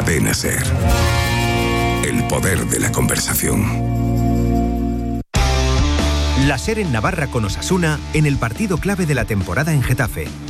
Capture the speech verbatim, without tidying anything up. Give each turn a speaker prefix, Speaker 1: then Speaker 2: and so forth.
Speaker 1: Cadena SER. El poder de la conversación.
Speaker 2: La SER en Navarra con Osasuna en el partido clave de la temporada en Getafe.